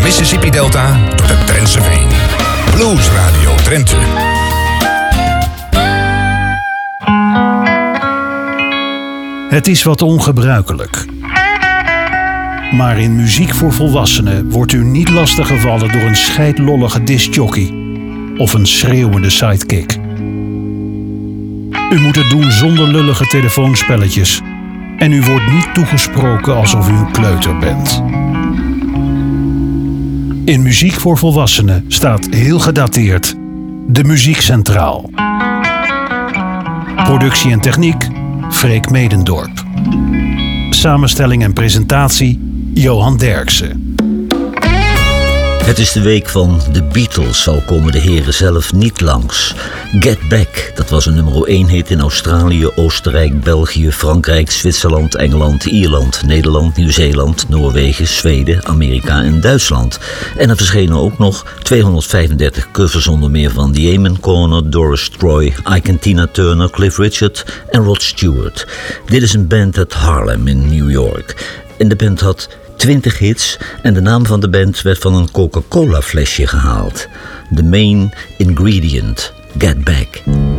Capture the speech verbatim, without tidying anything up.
Mississippi Delta tot het Drentse Veen. Blues Radio Drenthe. Het is wat ongebruikelijk. Maar in Muziek voor Volwassenen wordt u niet lastiggevallen door een scheidlollige discjockey of een schreeuwende sidekick. U moet het doen zonder lullige telefoonspelletjes en u wordt niet toegesproken alsof u een kleuter bent. In Muziek voor Volwassenen staat heel gedateerd de Muziek Centraal. Productie en techniek Freek Medendorp. Samenstelling en presentatie Johan Derksen. Het is de week van de Beatles, al komen de heren zelf niet langs. Get Back, dat was een nummer één hit in Australië, Oostenrijk, België, Frankrijk, Zwitserland, Engeland, Ierland, Nederland, Nieuw-Zeeland, Noorwegen, Zweden, Amerika en Duitsland. En er verschenen ook nog tweehonderdvijfendertig covers onder meer van The Amen Corner, Doris Troy, Ike en Tina Turner, Cliff Richard en Rod Stewart. Dit is een band uit Harlem in New York. En de band had twintig hits en de naam van de band werd van een Coca-Cola flesje gehaald. The Main Ingredient, Get Back.